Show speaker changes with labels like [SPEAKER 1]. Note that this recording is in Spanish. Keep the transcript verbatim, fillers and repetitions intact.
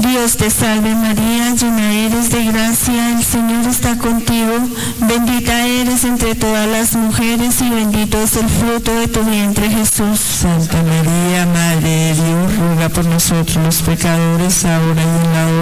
[SPEAKER 1] Dios te salve María, llena eres de gracia, el Señor está contigo, bendita eres entre todas las mujeres y bendito es el fruto de tu vientre Jesús.
[SPEAKER 2] Santa María, Madre de Dios, ruega por nosotros los pecadores, ahora y en la hora